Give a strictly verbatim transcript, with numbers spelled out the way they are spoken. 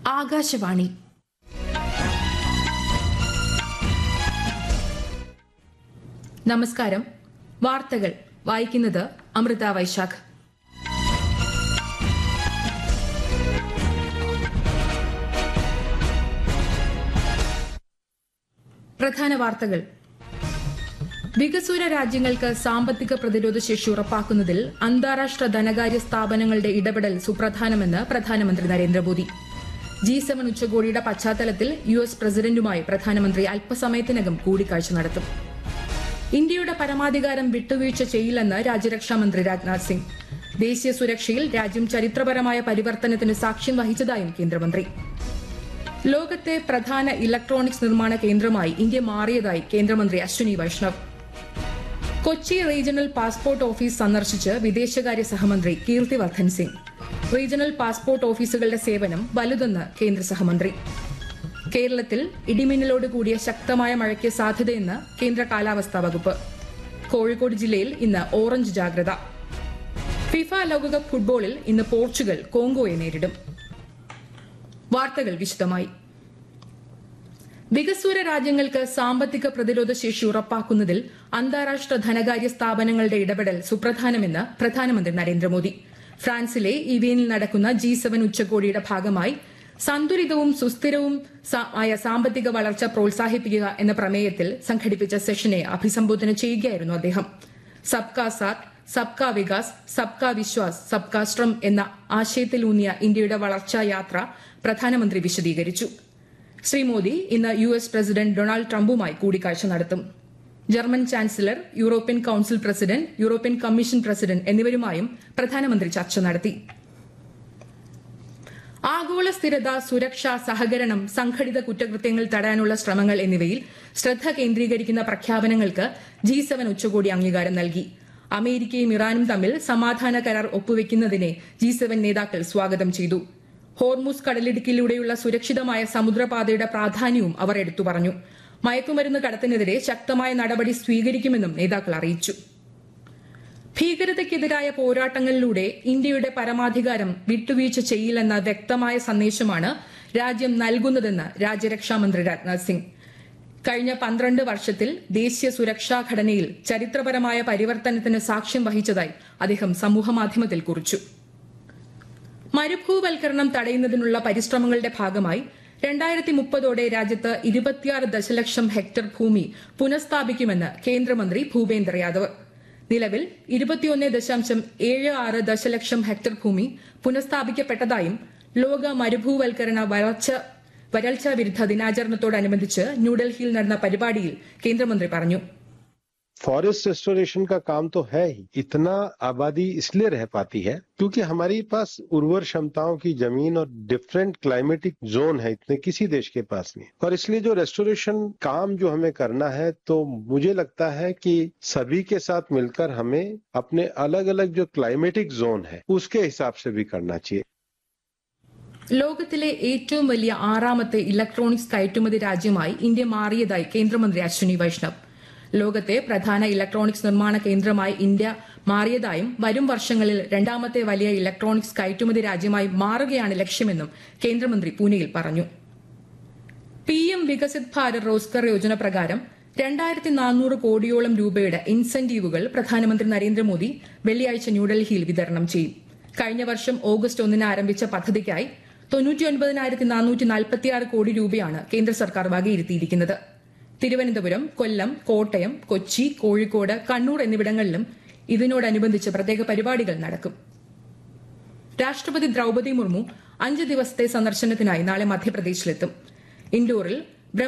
ആകാശവാണി. നമസ്കാരം. വാർത്തകൾ വായിക്കുന്നത് അമൃത വൈശാഖ്. പ്രധാന വാർത്തകൾ. വികസ്വര രാജ്യങ്ങൾക്ക് സാമ്പത്തിക പ്രതിരോധ ശേഷി ഉറപ്പാക്കുന്നതിൽ അന്താരാഷ്ട്ര ധനകാര്യ സ്ഥാപനങ്ങളുടെ ഇടപെടൽ സുപ്രധാനമെന്ന് പ്രധാനമന്ത്രി നരേന്ദ്രമോദി. ജി സെവൻ ഉച്ചകോടിയുടെ പശ്ചാത്തലത്തിൽ യു എസ് പ്രസിഡന്റുമായി പ്രധാനമന്ത്രി അല്പസമയത്തിനകം കൂടിക്കാഴ്ച നടത്തും. ഇന്ത്യയുടെ പരമാധികാരം വിട്ടുവീഴ്ച ചെയ്യില്ലെന്ന് രാജ്യരക്ഷാമന്ത്രി രാജ്നാഥ് സിംഗ്. ദേശീയ സുരക്ഷയിൽ രാജ്യം ചരിത്രപരമായ പരിവർത്തനത്തിന് സാക്ഷ്യം വഹിച്ചതായും കേന്ദ്രമന്ത്രി. ലോകത്തെ പ്രധാന ഇലക്ട്രോണിക്സ് നിർമ്മാണ കേന്ദ്രമായി ഇന്ത്യ മാറിയതായി കേന്ദ്രമന്ത്രി Ashwini Vaishnav. Kochi regional passport office സന്ദർശിച്ച് വിദേശകാര്യ സഹമന്ത്രി കീർത്തിവർദ്ധൻ സിംഗ്. റീജിയണൽ പാസ്പോർട്ട് ഓഫീസുകളുടെ സേവനം വലുതെന്ന് കേന്ദ്ര സഹമന്ത്രി. കേരളത്തിൽ ഇടിമിന്നലോട് കൂടിയ ശക്തമായ മഴയ്ക്ക് സാധ്യതയെന്ന് കേന്ദ്ര കാലാവസ്ഥാ വകുപ്പ്. കോഴിക്കോട് ജില്ലയിൽ ഇന്ന് ഓറഞ്ച് ജാഗ്രത. ഫിഫ ലോകകപ്പ് ഫുട്ബോളിൽ ഇന്ന് പോർച്ചുഗൽ കോങ്കോയെ നേരിടും. വാർത്തകൾ വിശദമായി. വികസ്വര രാജ്യങ്ങൾക്ക് സാമ്പത്തിക പ്രതിരോധ ശേഷി ഉറപ്പാക്കുന്നതിൽ അന്താരാഷ്ട്ര ധനകാര്യ സ്ഥാപനങ്ങളുടെ ഇടപെടൽ സുപ്രധാനമെന്ന് പ്രധാനമന്ത്രി നരേന്ദ്രമോദി. ഫ്രാൻസിലെ ഇവിയനിൽ നടക്കുന്ന ജി സെവൻ ഉച്ചകോടിയുടെ ഭാഗമായി സന്തുലിതവും സുസ്ഥിരവും ആയ സാമ്പത്തിക വളർച്ച പ്രോത്സാഹിപ്പിക്കുക എന്ന പ്രമേയത്തിൽ സംഘടിപ്പിച്ച സെഷനെ അഭിസംബോധന ചെയ്യുകയായിരുന്നു അദ്ദേഹം. സബ്കാ സാത്ത്, സബ്കാ വികാസ്, സബ്കാ വിശ്വാസ്, സബ്കാ ശ്രം എന്ന ആശയത്തിലൂന്നിയ ഇന്ത്യയുടെ വളർച്ചാ യാത്ര പ്രധാനമന്ത്രി വിശദീകരിച്ചു. ശ്രീ മോദി ഇന്ന് യു എസ് പ്രസിഡന്റ് ഡൊണാൾഡ് ട്രംപുമായി കൂടിക്കാഴ്ച നടത്തും. German chancellor, European council president, European commission president എന്നിവരുമായും പ്രധാനമന്ത്രി ചർച്ച നടത്തി. ആഗോള സ്ഥിരത, സുരക്ഷ, സഹകരണം, സംഘടിത കുറ്റകൃത്യങ്ങൾ തടയാനുള്ള ശ്രമങ്ങൾ എന്നിവയിൽ ശ്രദ്ധ കേന്ദ്രീകരിക്കുന്ന പ്രഖ്യാപനങ്ങൾക്ക് ജി സെവൻ ഉച്ചകോടി അംഗീകാരം നൽകി. അമേരിക്കയും ഇറാനും തമ്മിൽ സമാധാന കരാർ ഒപ്പുവെക്കുന്നതിനെ ജി സെവൻ നേതാക്കൾ സ്വാഗതം ചെയ്തു. ഹോർമുസ് കടലിടുക്കിലൂടെയുള്ള സുരക്ഷിതമായ സമുദ്രപാതയുടെ പ്രാധാന്യവും അവർ എടുത്തു പറഞ്ഞു. മയക്കുമരുന്ന് കടത്തിനെതിരെ ശക്തമായ നടപടി സ്വീകരിക്കുമെന്നും നേതാക്കൾ അറിയിച്ചു. ഭീകരതയ്ക്കെതിരായ പോരാട്ടങ്ങളിലൂടെ ഇന്ത്യയുടെ പരമാധികാരം വിട്ടുവീഴ്ച ചെയ്യില്ലെന്ന വ്യക്തമായ സന്ദേശമാണ് രാജ്യം നൽകുന്നതെന്ന് രാജ്യരക്ഷാമന്ത്രി രാജ്നാഥ് സിംഗ്. കഴിഞ്ഞ പന്ത്രണ്ട് വർഷത്തിൽ ദേശീയ സുരക്ഷാ ഘടനയിൽ ചരിത്രപരമായ പരിവർത്തനത്തിന് സാക്ഷ്യം വഹിച്ചതായി അദ്ദേഹം സമൂഹമാധ്യമത്തിൽ കുറിച്ചു. മരുഭൂവൽക്കരണം തടയുന്നതിനുള്ള പരിശ്രമങ്ങളുടെ ഭാഗമായി രണ്ടായിരത്തി മുപ്പതോടെ രാജ്യത്ത് ഇരുപത്തിയാറ് ദശലക്ഷം ഹെക്ടർ ഭൂമി പുനഃസ്ഥാപിക്കുമെന്ന് കേന്ദ്രമന്ത്രി ഭൂപേന്ദ്ര യാദവ്. നിലവിൽ ഇരുപത്തിയൊന്ന് ദശാംശം ഏഴ് ആറ് ദശലക്ഷം ഹെക്ടർ ഭൂമി പുനഃസ്ഥാപിക്കപ്പെട്ടതായും ലോക മരുഭൂവൽക്കരണ വരൾച്ച വരൾച്ചാ വിരുദ്ധ ദിനാചരണത്തോടനുബന്ധിച്ച് ന്യൂഡൽഹിയിൽ നടന്ന പരിപാടിയിൽ കേന്ദ്രമന്ത്രി പറഞ്ഞു. फॉरेस्ट रेस्टोरेशन का काम तो है ही, इतना आबादी इसलिए रह पाती है क्योंकि हमारे पास उर्वर क्षमताओं की जमीन और डिफरेंट क्लाइमेटिक जोन है, इतने किसी देश के पास नहीं. और इसलिए जो रेस्टोरेशन काम जो हमें करना है, तो मुझे लगता है कि सभी के साथ मिलकर हमें अपने अलग अलग जो क्लाइमेटिक जोन है उसके हिसाब से भी करना चाहिए. ലോകത്തിലെ ഏറ്റവും വലിയ ആറാമത്തെ ഇലക്ട്രോണിക്സ് കയറ്റുമതി രാജ്യമായി ഇന്ത്യ മാറിയതായി കേന്ദ്രമന്ത്രി അശ്വിനി വൈഷ്ണവ്. ലോകത്തെ പ്രധാന ഇലക്ട്രോണിക്സ് നിർമ്മാണ കേന്ദ്രമായി ഇന്ത്യ മാറിയതായും വരും വർഷങ്ങളിൽ രണ്ടാമത്തെ വലിയ ഇലക്ട്രോണിക്സ് കയറ്റുമതി രാജ്യമായി മാറുകയാണ് ലക്ഷ്യമെന്നും കേന്ദ്രമന്ത്രി പൂനെയിൽ പറഞ്ഞു. പി എം വികസിത് ഭാരത് റോസ്ഗർ യോജന പ്രകാരം രണ്ടായിരത്തി നാനൂറ് കോടിയോളം രൂപയുടെ ഇൻസെന്റീവുകൾ പ്രധാനമന്ത്രി നരേന്ദ്രമോദി വെള്ളിയാഴ്ച ന്യൂഡൽഹിയിൽ വിതരണം ചെയ്യും. കഴിഞ്ഞ വർഷം ഓഗസ്റ്റ് ഒന്നിന് ആരംഭിച്ച പദ്ധതിക്കായി തൊണ്ണൂറ്റിയൊൻപതിനായിരത്തി നാനൂറ്റി നാൽപ്പത്തിയാറ് കോടി രൂപയാണ് കേന്ദ്ര സർക്കാർ വകയിരുത്തിയിരിക്കുന്നത്. തിരുവനന്തപുരം, കൊല്ലം, കോട്ടയം, കൊച്ചി, കോഴിക്കോട്, കണ്ണൂർ എന്നിവിടങ്ങളിലും ഇതിനോടനുബന്ധിച്ച് പ്രത്യേക പരിപാടികൾ നടക്കും. രാഷ്ട്രപതി ദ്രൌപദി മുർമു അഞ്ച് ദിവസത്തെ സന്ദർശനത്തിനായി നാളെ മധ്യപ്രദേശിലെത്തും. ഇൻഡോറിൽ